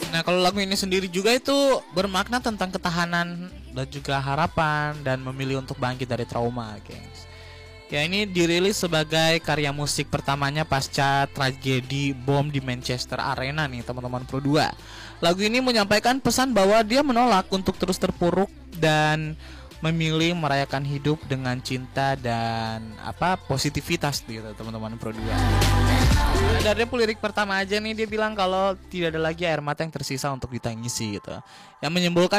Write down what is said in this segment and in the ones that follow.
Nah, kalau lagu ini sendiri juga itu bermakna tentang ketahanan dan juga harapan dan memilih untuk bangkit dari trauma, gengs. Ya, ini dirilis sebagai karya musik pertamanya pasca tragedi bom di Manchester Arena nih, teman-teman Pro 2. Lagu ini menyampaikan pesan bahwa dia menolak untuk terus terpuruk dan memilih merayakan hidup dengan cinta dan positivitas gitu, teman-teman Pro 2. Nah, dari lirik pertama aja nih dia bilang kalau tidak ada lagi air mata yang tersisa untuk ditangisi gitu. Yang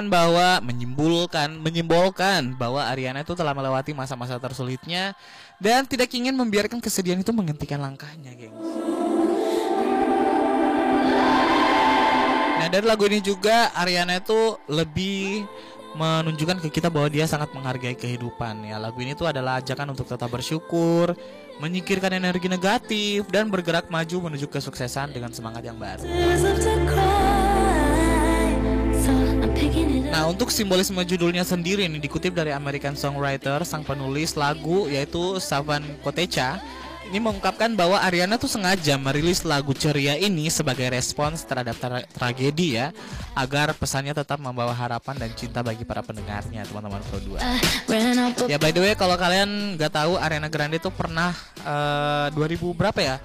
menyimbolkan bahwa Ariana itu telah melewati masa-masa tersulitnya dan tidak ingin membiarkan kesedihan itu menghentikan langkahnya, gengs. Nah, dari lagu ini juga Ariana itu lebih menunjukkan ke kita bahwa dia sangat menghargai kehidupan ya. Lagu ini tuh adalah ajakan untuk tetap bersyukur, menyingkirkan energi negatif dan bergerak maju menuju kesuksesan dengan semangat yang baru. Nah, untuk simbolisme judulnya sendiri ini dikutip dari American songwriter, sang penulis lagu yaitu Savan Kotecha. Ini mengungkapkan bahwa Ariana tuh sengaja merilis lagu ceria ini sebagai respons terhadap tragedi ya, agar pesannya tetap membawa harapan dan cinta bagi para pendengarnya, teman-teman Pro 2. Ya, by the way, kalau kalian nggak tahu, Ariana Grande tuh pernah 2000 berapa ya?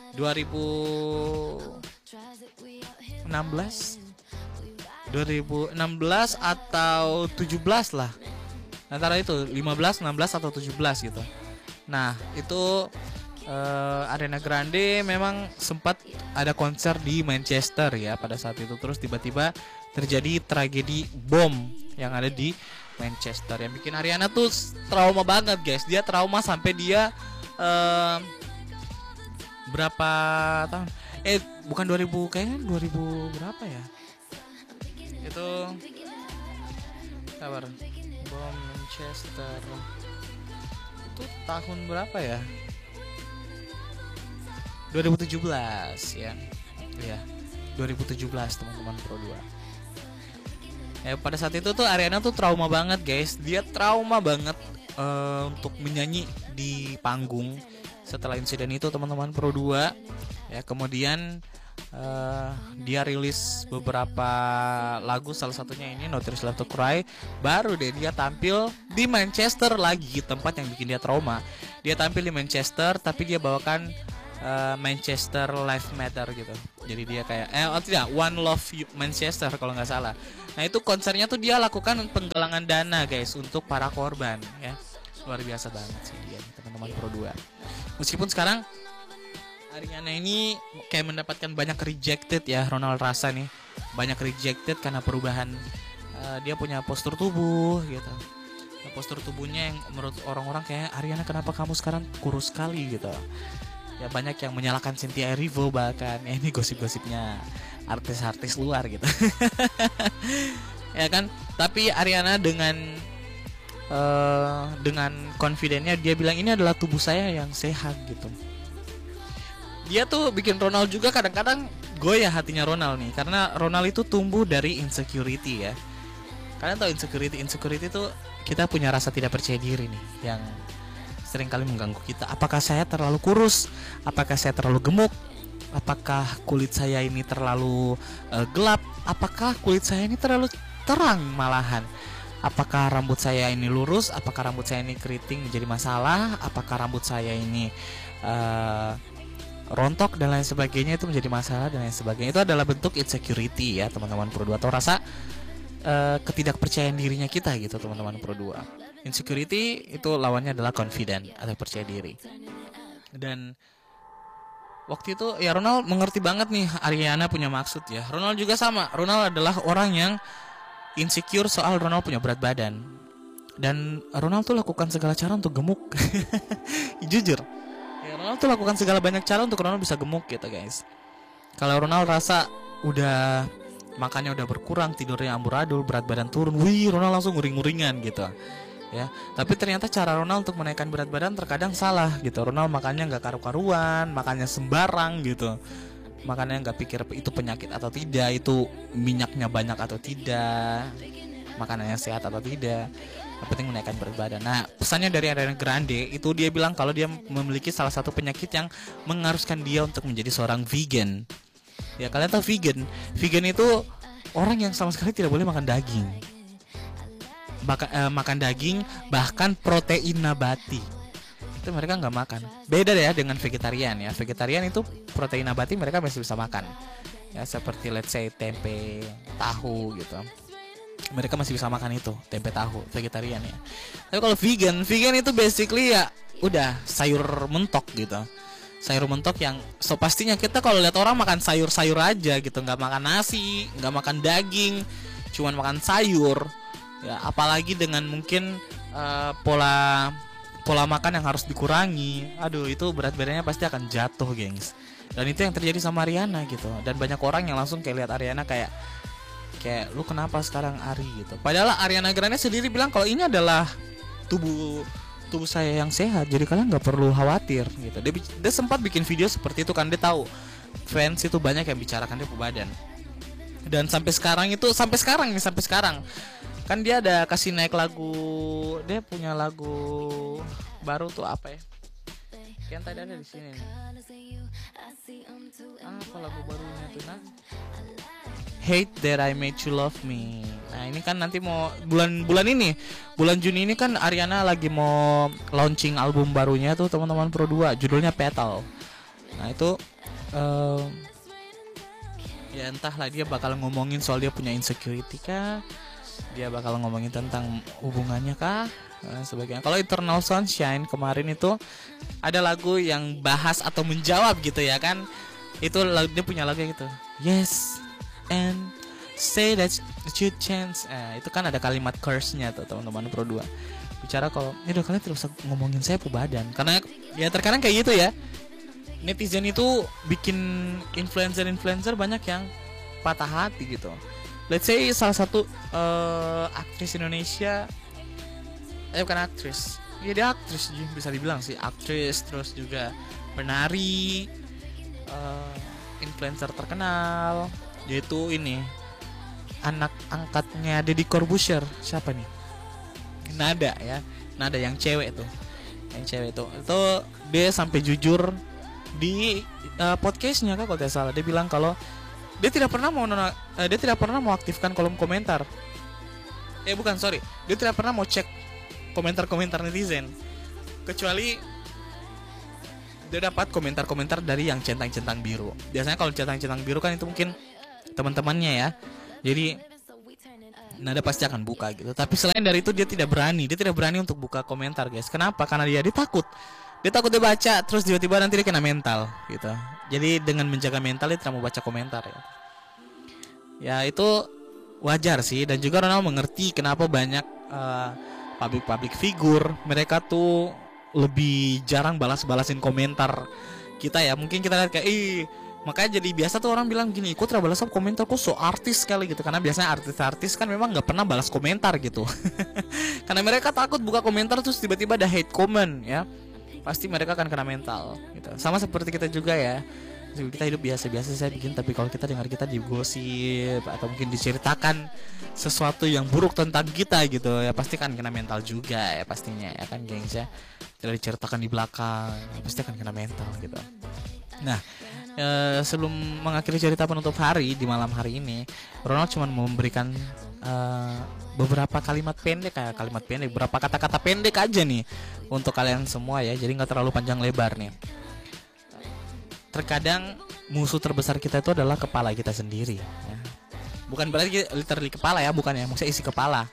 2016 atau 17 lah. Antara itu 15, 16 atau 17 gitu. Nah, itu Ariana Grande memang sempat ada konser di Manchester ya pada saat itu. Terus tiba-tiba terjadi tragedi bom yang ada di Manchester yang bikin Ariana tuh trauma banget, guys. Dia trauma sampai dia berapa tahun? Bukan 2000, kayaknya 2000 berapa ya? Itu sabar. Bom Manchester. Itu tahun berapa ya? 2017 ya. Iya, 2017 teman-teman Pro 2. Pada saat itu tuh Ariana tuh trauma banget, guys. Dia trauma banget untuk menyanyi di panggung setelah insiden itu, teman-teman Pro 2. Ya, kemudian dia rilis beberapa lagu, salah satunya ini No Tears Left to Cry. Baru deh dia tampil di Manchester lagi, tempat yang bikin dia trauma. Dia tampil di Manchester tapi dia bawakan Manchester Life Matter gitu. Jadi dia kayak One Love Manchester kalau nggak salah. Nah, itu konsernya tuh dia lakukan penggalangan dana, guys, untuk para korban ya. Luar biasa banget sih dia, teman-teman Pro 2. Meskipun sekarang Ariana ini kayak mendapatkan banyak rejected ya, Ronald rasa nih banyak rejected karena perubahan dia punya postur tubuh gitu. Nah, postur tubuhnya yang menurut orang-orang kayak, Ariana kenapa kamu sekarang kurus sekali gitu. Ya, banyak yang menyalahkan Cynthia Erivo bahkan. Ya, ini gosip-gosipnya artis-artis luar gitu. Ya kan, tapi Ariana dengan confident-nya dia bilang ini adalah tubuh saya yang sehat gitu. Dia tuh bikin Ronald juga kadang-kadang goyah hatinya Ronald nih, karena Ronald itu tumbuh dari insecurity ya. Kalian tahu insecurity itu kita punya rasa tidak percaya diri nih yang sering kali mengganggu kita. Apakah saya terlalu kurus? Apakah saya terlalu gemuk? Apakah kulit saya ini terlalu gelap? Apakah kulit saya ini terlalu terang malahan? Apakah rambut saya ini lurus? Apakah rambut saya ini keriting menjadi masalah? Apakah rambut saya ini rontok dan lain sebagainya itu menjadi masalah dan lain sebagainya. Itu adalah bentuk insecurity ya, teman-teman Pro 2, atau rasa ketidakpercayaan dirinya kita gitu, teman-teman Pro 2. Insecurity itu lawannya adalah confident atau percaya diri. Dan waktu itu ya Ronald mengerti banget nih Ariana punya maksud ya. Ronald juga sama. Ronald adalah orang yang insecure soal Ronald punya berat badan. Dan Ronald tuh lakukan segala cara untuk gemuk. Jujur. Ya, Ronald tuh lakukan segala banyak cara untuk Ronald bisa gemuk gitu, guys. Kalau Ronald rasa udah makannya udah berkurang, tidurnya amburadul, berat badan turun, Ronald langsung nguring-nguringan gitu. Ya, tapi ternyata cara Ronald untuk menaikkan berat badan terkadang salah gitu. Ronald makannya nggak karu-karuan, makannya sembarang gitu. Makannya nggak pikir itu penyakit atau tidak, itu minyaknya banyak atau tidak, makanannya sehat atau tidak. Yang penting menaikkan berat badan. Nah, pesannya dari Ariana Grande itu dia bilang kalau dia memiliki salah satu penyakit yang mengharuskan dia untuk menjadi seorang vegan. Ya kalian tahu vegan. Vegan itu orang yang sama sekali tidak boleh makan daging. Makan daging, bahkan protein nabati itu mereka nggak makan. Beda deh ya dengan vegetarian ya. Vegetarian itu protein nabati mereka masih bisa makan. Ya seperti let's say tempe, tahu gitu. Mereka masih bisa makan itu, tempe tahu, vegetarian ya. Tapi kalau vegan itu basically ya udah sayur mentok gitu. Sayur mentok yang so pastinya kita kalau lihat orang makan sayur-sayur aja gitu, nggak makan nasi, nggak makan daging, cuman makan sayur. Ya apalagi dengan mungkin pola makan yang harus dikurangi. Aduh, itu berat badannya pasti akan jatuh, gengs. Dan itu yang terjadi sama Ariana gitu. Dan banyak orang yang langsung kayak lihat Ariana kayak lu kenapa sekarang Ari gitu. Padahal Ariana Grande sendiri bilang kalau ini adalah tubuh saya yang sehat, jadi kalian nggak perlu khawatir gitu. Dia sempat bikin video seperti itu kan, dia tahu fans itu banyak yang bicarakan dia badan. Dan sampai sekarang kan dia ada kasih naik lagu, dia punya lagu baru tuh apa ya? Yang tadi ada di sini nih. Apa lagu barunya tuh nah? Hate That I Made You Love Me. Nah ini kan nanti mau bulan Juni ini kan Ariana lagi mau launching album barunya tuh teman-teman Pro 2, judulnya Petal. Nah itu ya entahlah dia bakal ngomongin soal dia punya insecurity kah, dia bakal ngomongin tentang hubungannya kah, sebagainya. Kalau Eternal Sunshine kemarin itu ada lagu yang bahas atau menjawab gitu ya kan. Itu dia punya lagu gitu. Yes and say that you chance. Itu kan ada kalimat curse-nya tuh teman-teman Pro 2. Bicara kalau udah kalian tidak usah ngomongin saya badan. Karena ya terkadang kayak gitu ya. Netizen itu bikin influencer banyak yang patah hati gitu. Let's say salah satu aktris Indonesia, bukan aktris, ya dia aktris bisa dibilang sih, aktris terus juga penari, influencer terkenal, yaitu ini anak angkatnya Deddy Corbuzier, siapa nih? Nada ya, Nada yang cewek tuh, itu dia sampai jujur di podcastnya kan kalau tidak salah, dia bilang kalau dia tidak pernah mau aktifkan kolom komentar. Dia tidak pernah mau cek komentar netizen, kecuali dia dapat komentar dari yang centang-centang biru. Biasanya kalau centang-centang biru kan itu mungkin teman-temannya ya, jadi Nada pasti akan buka gitu. Tapi selain dari itu dia tidak berani untuk buka komentar, guys. Kenapa? Karena dia takut dia baca terus tiba-tiba nanti dia kena mental gitu. Jadi dengan menjaga mental dia tidak mau baca komentar ya. Ya itu wajar sih, dan juga Ronald mengerti kenapa banyak public figure mereka tuh lebih jarang balasin komentar kita ya. Mungkin kita lihat kayak makanya jadi biasa tuh orang bilang gini, kok tidak balas komentar, kok so artis sekali gitu. Karena biasanya artis-artis kan memang nggak pernah balas komentar gitu. Karena mereka takut buka komentar terus tiba-tiba ada hate comment ya, pasti mereka akan kena mental gitu. Sama seperti kita juga ya, kita hidup biasa-biasa saya bikin, tapi kalau kita dengar kita digosip atau mungkin diceritakan sesuatu yang buruk tentang kita gitu ya, pasti kan kena mental juga ya pastinya ya kan, gengs ya. Tidak diceritakan di belakang pasti akan kena mental gitu. Nah, sebelum mengakhiri cerita penutup hari di malam hari ini, Ronald cuma memberikan beberapa kalimat pendek, beberapa kata-kata pendek aja nih untuk kalian semua ya. Jadi nggak terlalu panjang lebar nih. Terkadang musuh terbesar kita itu adalah kepala kita sendiri ya. Bukan berarti literally kepala ya, bukan ya, maksudnya isi kepala.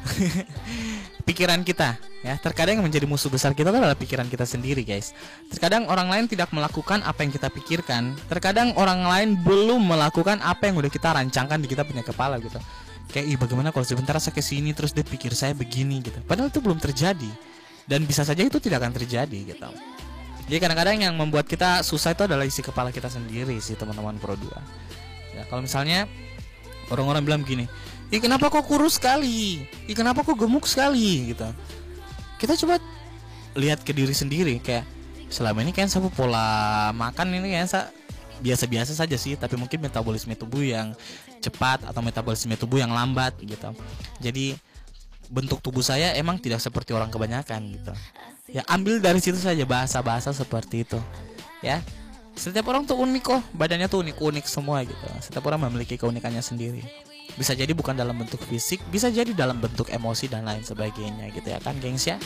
Pikiran kita ya. Terkadang yang menjadi musuh besar kita adalah pikiran kita sendiri, guys. Terkadang orang lain tidak melakukan apa yang kita pikirkan. Terkadang orang lain belum melakukan apa yang udah kita rancangkan di kita punya kepala gitu. Kayak bagaimana kalau sebentar saya kesini terus dia pikir saya begini gitu. Padahal itu belum terjadi, dan bisa saja itu tidak akan terjadi gitu. Jadi kadang-kadang yang membuat kita susah itu adalah isi kepala kita sendiri sih teman-teman Pro 2 ya. Kalau misalnya orang-orang bilang begini, kenapa kok kurus sekali, kenapa kok gemuk sekali gitu. Kita coba lihat ke diri sendiri, kayak selama ini kan saya pola makan ini kan biasa-biasa saja sih, tapi mungkin metabolisme tubuh yang cepat atau metabolisme tubuh yang lambat gitu. Jadi bentuk tubuh saya emang tidak seperti orang kebanyakan gitu. Ya ambil dari situ saja bahasa-bahasa seperti itu ya. Setiap orang tuh unik kok, badannya tuh unik-unik semua gitu. Setiap orang memiliki keunikannya sendiri. Bisa jadi bukan dalam bentuk fisik, bisa jadi dalam bentuk emosi dan lain sebagainya gitu ya kan, gengs ya.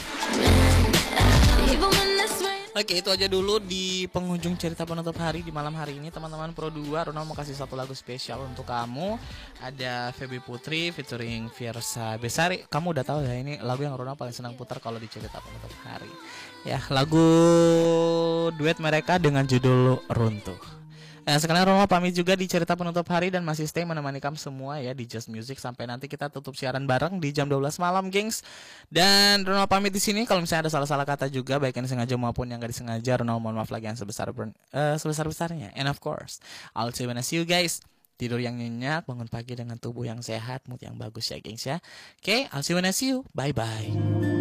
Oke, itu aja dulu di penghujung cerita penutup hari di malam hari ini, teman-teman Pro 2. Ronald mau kasih satu lagu spesial untuk kamu. Ada Feby Putri featuring Fiersa Besari. Kamu udah tahu ya, ini lagu yang Ronald paling senang putar kalau di cerita penutup hari. Ya, lagu duet mereka dengan judul Runtuh. Sekarang Ronald pamit juga di cerita penutup hari dan masih stay menemani kamu semua ya di Just Music sampai nanti kita tutup siaran bareng di jam 12 malam, gengs. Dan Ronald pamit di sini. Kalau misalnya ada salah-salah kata juga, baik yang disengaja maupun yang gak disengaja, Ronald mohon maaf lagi yang sebesar-besarnya. And of course, I'll see you guys. Tidur yang nyenyak, bangun pagi dengan tubuh yang sehat, mood yang bagus ya, gengs ya. Oke, I'll see you. Bye bye.